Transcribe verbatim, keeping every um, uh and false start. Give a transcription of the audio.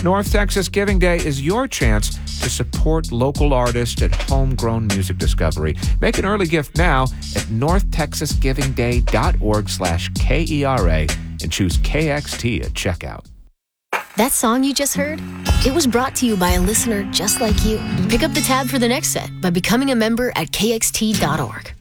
North Texas Giving Day is your chance to support local artists and homegrown music discovery. Make an early gift now at northtexasgivingday.org slash K-E-R-A and choose K X T at checkout. That song you just heard? It was brought to you by a listener just like you. Pick up the tab for the next set by becoming a member at K X T dot org.